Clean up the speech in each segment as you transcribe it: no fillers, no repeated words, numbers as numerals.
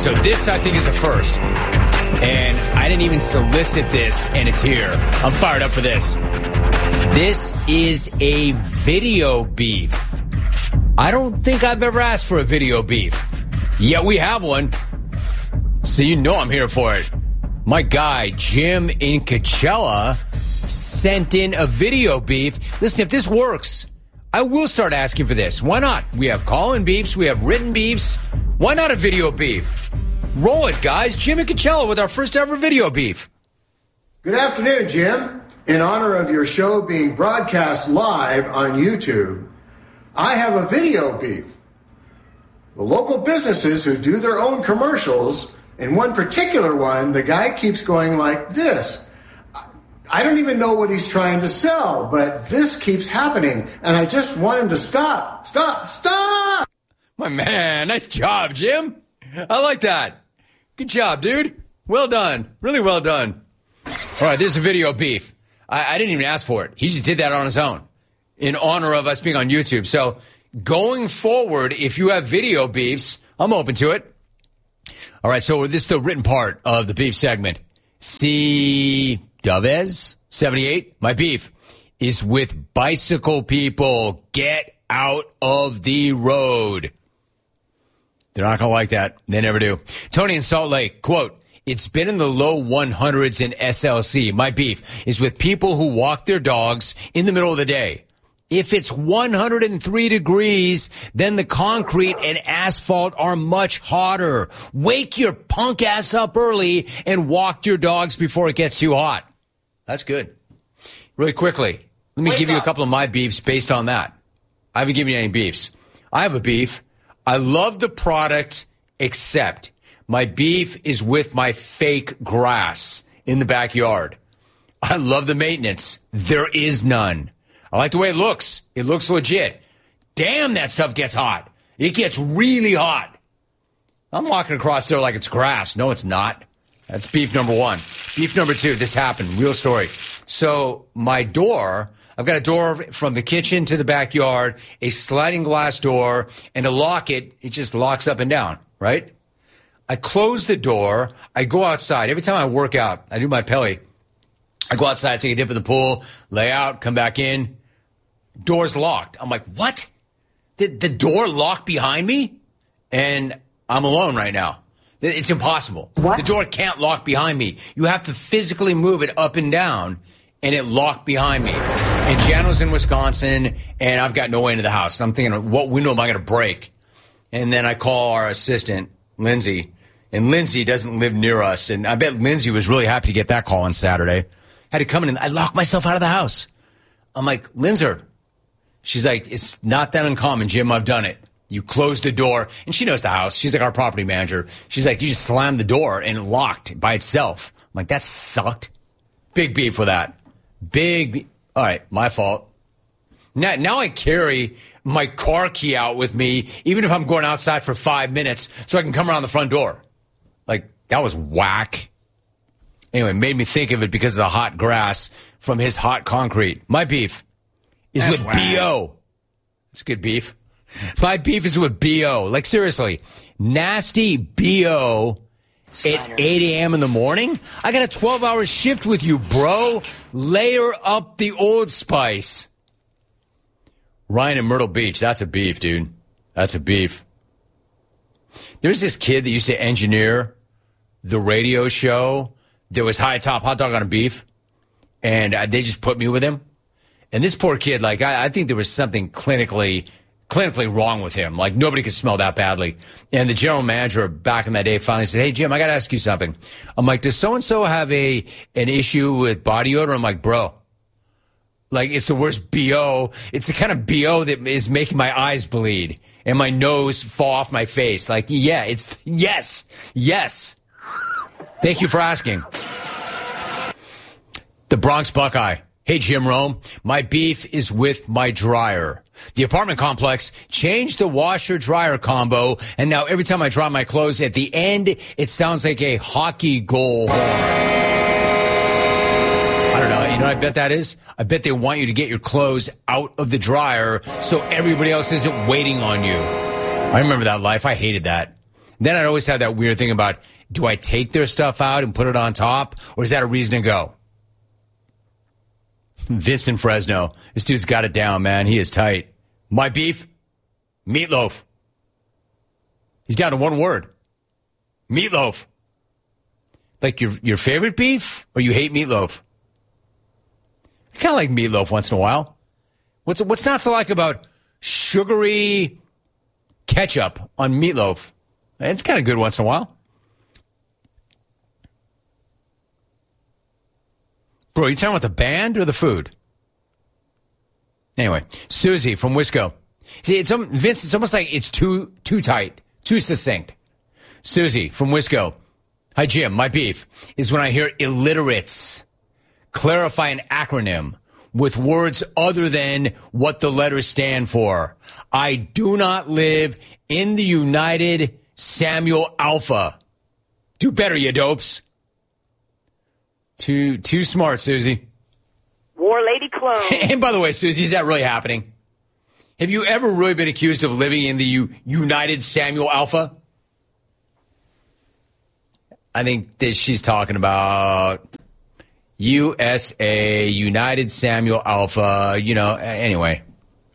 So this, I think, is a first. And I didn't even solicit this, and it's here. I'm fired up for this. This is a video beef. I don't think I've ever asked for a video beef. Yet we have one. So you know I'm here for it. My guy, Jim in Coachella, sent in a video beef. Listen, if this works, I will start asking for this. Why not? We have call-in beefs. We have written beefs. Why not a video beef? Roll it, guys. Jim in Coachella with our first ever video beef. Good afternoon, Jim. In honor of your show being broadcast live on YouTube, I have a video beef. The local businesses who do their own commercials, in one particular one, the guy keeps going like this. I don't even know what he's trying to sell, but this keeps happening, and I just want him to stop. Stop! My man, nice job, Jim. I like that. Good job, dude. Well done. Really well done. All right, there's a video beef. I didn't even ask for it. He just did that on his own in honor of us being on YouTube. So going forward, if you have video beefs, I'm open to it. All right, so this is the written part of the beef segment. C. Davez, 78, my beef is with bicycle people. Get out of the road. They're not going to like that. They never do. Tony in Salt Lake, quote, it's been in the low 100s in SLC. My beef is with people who walk their dogs in the middle of the day. If it's 103 degrees, then the concrete and asphalt are much hotter. Wake your punk ass up early and walk your dogs before it gets too hot. That's good. Really quickly, let me give you a couple of my beefs based on that. I haven't given you any beefs. I have a beef. I love the product, except my beef is with my fake grass in the backyard. I love the maintenance. There is none. I like the way it looks. It looks legit. Damn, that stuff gets hot. It gets really hot. I'm walking across there like it's grass. No, it's not. That's beef number one. Beef number two, this happened. Real story. So my door, I've got a door from the kitchen to the backyard, a sliding glass door, and to lock it, it just locks up and down, right? I close the door. I go outside. Every time I work out, I do my Pelly. I go outside, take a dip in the pool, lay out, come back in. Door's locked. I'm like, what? The door locked behind me? And I'm alone right now. It's impossible. What? The door can't lock behind me. You have to physically move it up and down, and it locked behind me. And Jano's in Wisconsin, and I've got no way into the house. And I'm thinking, what window am I going to break? And then I call our assistant, Lindsay, and Lindsay doesn't live near us. And I bet Lindsay was really happy to get that call on Saturday. Had to come in, and I locked myself out of the house. I'm like, Lindsay. She's like, it's not that uncommon, Jim. I've done it. You close the door, and she knows the house. She's like our property manager. She's like, you just slammed the door and it locked by itself. I'm like, that sucked. Big beef with that. All right, my fault. Now I carry my car key out with me, even if I'm going outside for 5 minutes, so I can come around the front door. Like, that was whack. Anyway, made me think of it because of the hot grass from his hot concrete. My beef is with B.O. It's good beef. My beef is with B.O. Like, seriously, nasty B.O. at 8 a.m. in the morning? I got a 12-hour shift with you, bro. Layer up the Old Spice. Ryan in Myrtle Beach. That's a beef, dude. That's a beef. There's this kid that used to engineer the radio show. There was High Top Hot Dog on a Beef. And they just put me with him. And this poor kid, like, I think there was something clinically wrong with him. Like, nobody could smell that badly. And the general manager back in that day finally said, hey, Jim, I got to ask you something. I'm like, does so-and-so have an issue with body odor? I'm like, bro, like, it's the worst BO. It's the kind of BO that is making my eyes bleed and my nose fall off my face. Like, yeah, yes. Thank you for asking. The Bronx Buckeye. Hey, Jim Rome, my beef is with my dryer. The apartment complex changed the washer-dryer combo, and now every time I dry my clothes, at the end, it sounds like a hockey goal horn. I don't know. You know what I bet that is? I bet they want you to get your clothes out of the dryer so everybody else isn't waiting on you. I remember that life. I hated that. Then I'd always have that weird thing about, do I take their stuff out and put it on top, or is that a reason to go? Vincent Fresno. This dude's got it down, man. He is tight. My beef? Meatloaf. He's down to one word. Meatloaf. Like your favorite beef, or you hate meatloaf? I kind of like meatloaf once in a while. What's not to like about sugary ketchup on meatloaf? It's kind of good once in a while. Bro, you talking about the band or the food? Anyway, Susie from Wisco. See, Vince, it's almost like it's too tight, too succinct. Susie from Wisco. Hi, Jim. My beef is when I hear illiterates clarify an acronym with words other than what the letters stand for. I do not live in the United Samuel Alpha. Do better, you dopes. Too smart, Susie. War Lady Clone. And by the way, Susie, is that really happening? Have you ever really been accused of living in the United Samuel Alpha? I think that she's talking about USA, United Samuel Alpha, anyway.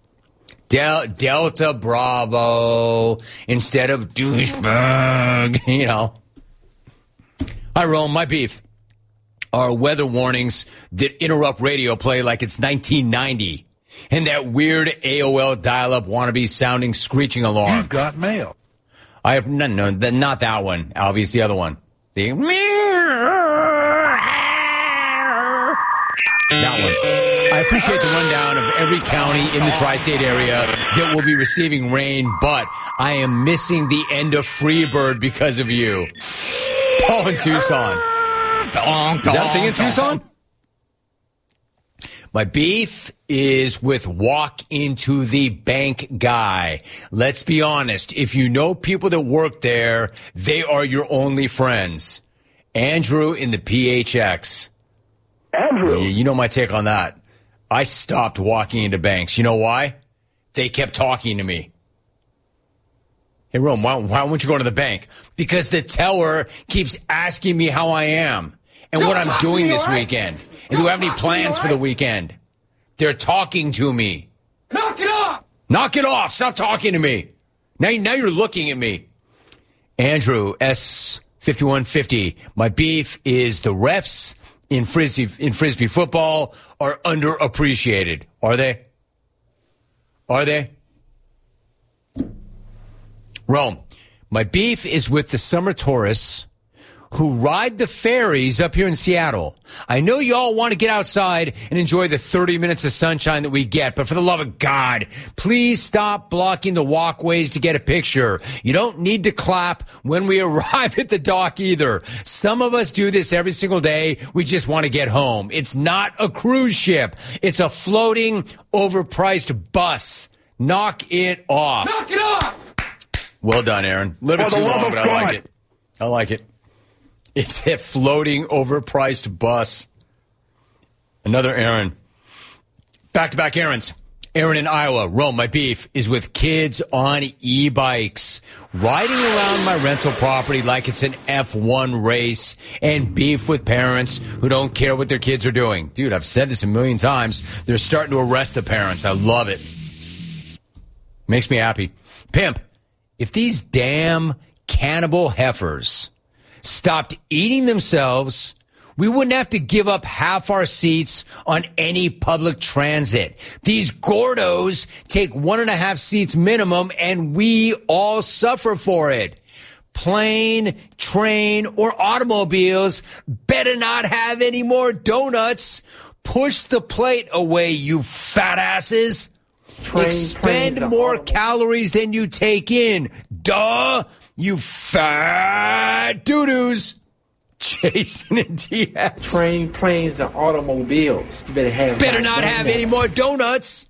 Delta Bravo instead of douchebag, Hi, Rome, my beef are weather warnings that interrupt radio play like it's 1990. And that weird AOL dial-up wannabe sounding screeching alarm. You've got mail. I have no, not that one. Alvy's the other one. That one. I appreciate the rundown of every county in the tri-state area that will be receiving rain, but I am missing the end of Freebird because of you. Paul in Tucson. Is that a thing in Tucson? My beef is with walk into the bank guy. Let's be honest. If you know people that work there, they are your only friends. Andrew in the PHX. Andrew. You know my take on that. I stopped walking into banks. You know why? They kept talking to me. Hey, Rome, why won't you go to the bank? Because the teller keeps asking me how I am and what I'm doing this weekend. And do I have any plans for the weekend? They're talking to me. Knock it off! Knock it off. Stop talking to me. Now you're looking at me. Andrew, S5150. My beef is the refs in Frisbee football are underappreciated. Are they? Are they? Rome, my beef is with the summer tourists who ride the ferries up here in Seattle. I know y'all want to get outside and enjoy the 30 minutes of sunshine that we get, but for the love of God, please stop blocking the walkways to get a picture. You don't need to clap when we arrive at the dock either. Some of us do this every single day. We just want to get home. It's not a cruise ship. It's a floating, overpriced bus. Knock it off. Knock it off! Well done, Aaron. A little bit too long, but I like it. I like it. It's a floating, overpriced bus. Another Aaron. Back-to-back Aarons. Aaron in Iowa. Rome, my beef is with kids on e-bikes, riding around my rental property like it's an F1 race, and beef with parents who don't care what their kids are doing. Dude, I've said this a million times. They're starting to arrest the parents. I love it. Makes me happy. Pimp, if these damn cannibal heifers stopped eating themselves, we wouldn't have to give up half our seats on any public transit. These gordos take 1.5 seats minimum, and we all suffer for it. Plane, train, or automobiles better not have any more donuts. Push the plate away, you fat asses. Expend more calories than you take in. Duh, you fat doo-doos. Jason and Diaz. Train, planes, and automobiles. You better not have any more donuts.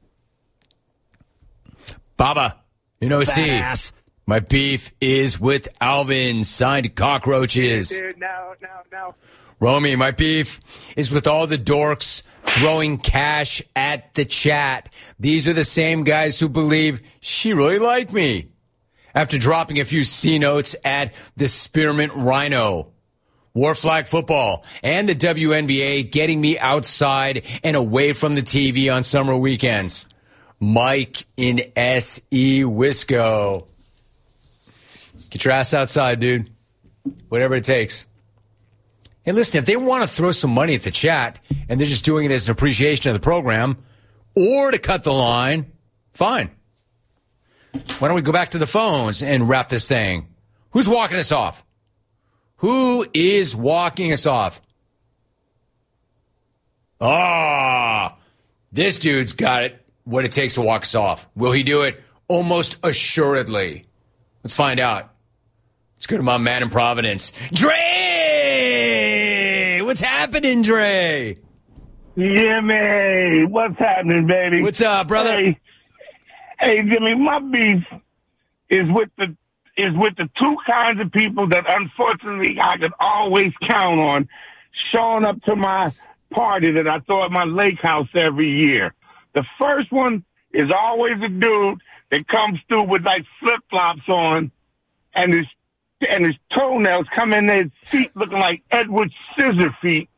Baba, OC. My beef is with Alvin, signed cockroaches. Dude, no. Romy, my beef is with all the dorks throwing cash at the chat. These are the same guys who believe she really liked me. after dropping a few C notes at the Spearmint Rhino. War Flag Football and the WNBA getting me outside and away from the TV on summer weekends. Mike in S.E. Wisco. Get your ass outside, dude. Whatever it takes. Hey, listen, if they want to throw some money at the chat and they're just doing it as an appreciation of the program or to cut the line, fine. Why don't we go back to the phones and wrap this thing? Who's walking us off? Who is walking us off? This dude's got it, what it takes to walk us off. Will he do it? Almost assuredly. Let's find out. Let's go to my man in Providence. Dre! What's happening, Dre? Jimmy, what's happening, baby? What's up, brother? Hey, Jimmy, my beef is with the two kinds of people that unfortunately I could always count on showing up to my party that I throw at my lake house every year. The first one is always a dude that comes through with like flip-flops on and his toenails come in his feet looking like Edward Scissor feet.